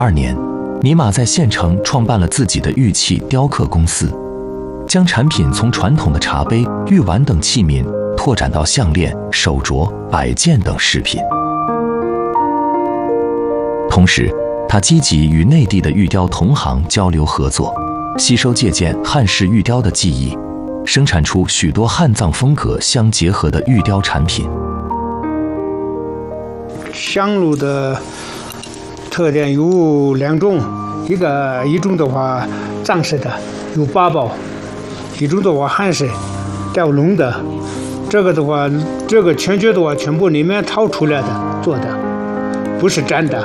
年，尼玛在县城创办了自己的玉器雕刻公司，将产品从传统的茶杯、玉碗等器皿拓展到项链、手镯、摆件等饰品。同时，他积极与内地的玉雕同行交流合作，吸收借鉴汉式玉雕的技艺，生产出许多汉藏风格相结合的玉雕产品。 香炉的特点有2种，一种的话藏式的有8宝，一种的话汉式雕龙的。这个的话，这个全角的话全部里面掏出来的做的，不是粘的。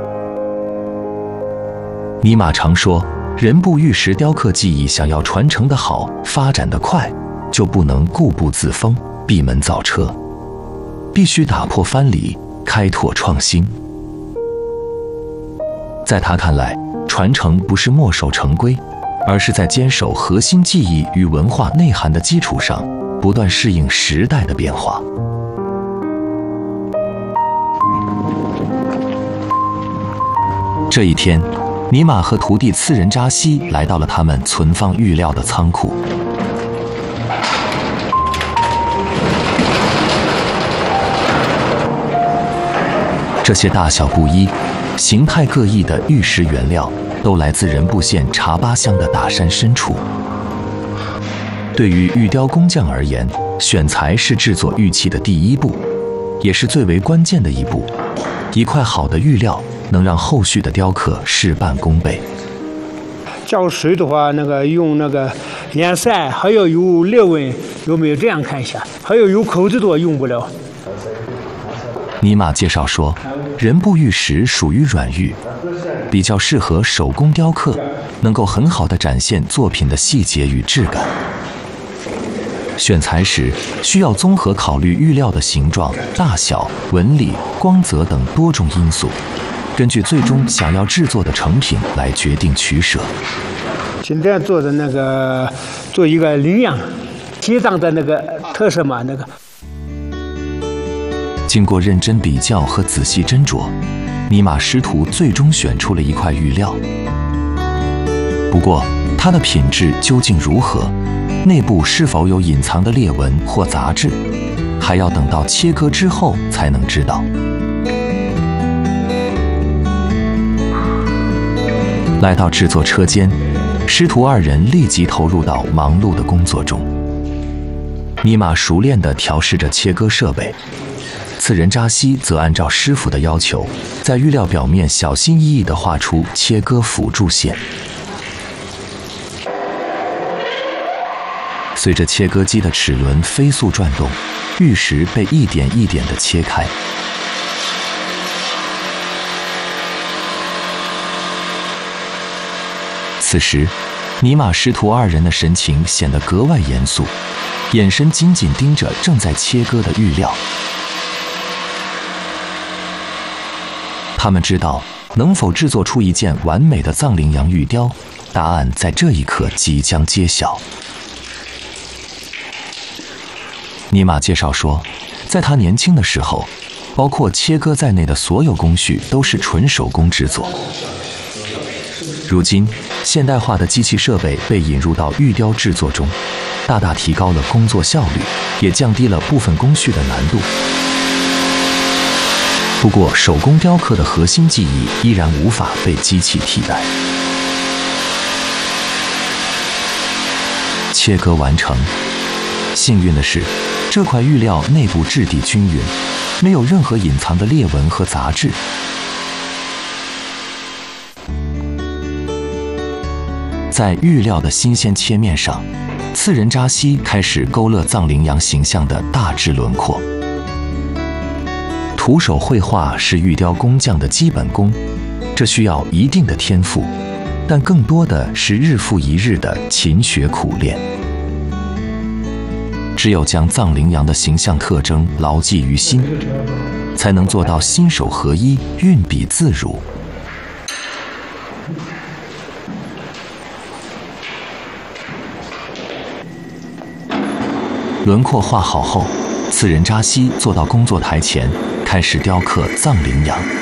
尼玛常说，人部玉石雕刻技艺想要传承得好、发展得快，就不能固步自封、闭门造车，必须打破藩篱，开拓创新。在他看来，传承不是墨守成规，而是在坚守核心技艺与文化内涵的基础上，不断适应时代的变化。这一天，尼玛和徒弟次仁扎西来到了他们存放玉料的仓库。这些大小不一、形态各异的玉石原料，都来自仁部县茶巴乡的大山深处。对于玉雕工匠而言，选材是制作玉器的第一步，也是最为关键的一步。一块好的玉料能让后续的雕刻事半功倍。 浇水的话，用颜色还要有裂纹，有没有这样看一下？还有口子的话用不了。 尼玛介绍说，仁部玉石属于软玉，比较适合手工雕刻，能够很好地展现作品的细节与质感。选材时需要综合考虑玉料的形状、大小、纹理、光泽等多种因素，根据最终想要制作的成品来决定取舍。 今天做的做一个羚羊，西藏的特色嘛， 经过认真比较和仔细斟酌，尼玛师徒最终选出了一块玉料。不过，它的品质究竟如何？内部是否有隐藏的裂纹或杂质，还要等到切割之后才能知道。来到制作车间，师徒2人立即投入到忙碌的工作中。尼玛熟练地调试着切割设备，次仁扎西则按照师傅的要求，在玉料表面小心翼翼地画出切割辅助线。随着切割机的齿轮飞速转动，玉石被一点一点地切开。此时，尼玛师徒2人的神情显得格外严肃，眼神紧紧盯着正在切割的玉料。他们知道，能否制作出一件完美的藏羚羊玉雕，答案在这一刻即将揭晓。尼玛介绍说，在他年轻的时候，包括切割在内的所有工序都是纯手工制作。如今，现代化的机器设备被引入到玉雕制作中，大大提高了工作效率，也降低了部分工序的难度。不过，手工雕刻的核心技艺依然无法被机器替代。切割完成，幸运的是，这块玉料内部质地均匀，没有任何隐藏的裂纹和杂质。在玉料的新鲜切面上，次仁扎西开始勾勒藏羚羊形象的大致轮廓。徒手绘画是玉雕工匠的基本功，这需要一定的天赋，但更多的是日复一日的勤学苦练。只有将藏羚羊的形象特征牢记于心，才能做到心手合一、运笔自如。轮廓画好后，次仁扎西坐到工作台前，开始雕刻藏羚羊。